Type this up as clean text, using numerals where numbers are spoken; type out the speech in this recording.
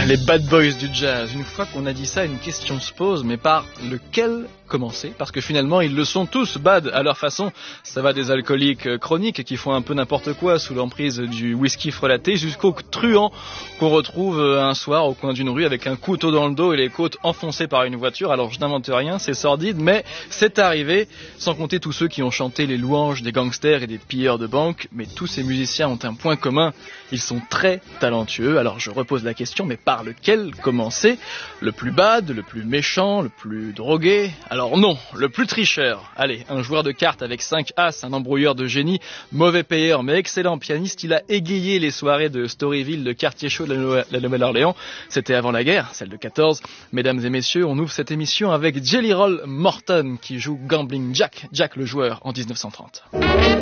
Les bad boys du jazz. Une fois qu'on a dit ça, une question se pose, mais par lequel commencer? Parce que finalement, ils le sont tous bad à leur façon. Ça va des alcooliques chroniques qui font un peu n'importe quoi sous l'emprise du whisky frelaté jusqu'aux truands qu'on retrouve un soir au coin d'une rue avec un couteau dans le dos et les côtes enfoncées par une voiture. Alors je n'invente rien, c'est sordide, mais c'est arrivé. Sans compter tous ceux qui ont chanté les louanges des gangsters et des pilleurs de banque. Mais tous ces musiciens ont un point commun. Ils sont très talentueux. Alors je repose la question, mais par lequel commencer? Le plus bad, le plus méchant, le plus drogué? Alors non, le plus tricheur. Allez, un joueur de cartes avec 5 as, un embrouilleur de génie, mauvais payeur mais excellent pianiste, il a égayé les soirées de Storyville, de quartier chaud de la Nouvelle-Orléans. C'était avant la guerre, celle de 14. Mesdames et messieurs, on ouvre cette émission avec Jelly Roll Morton qui joue Gambling Jack, Jack le joueur en 1930.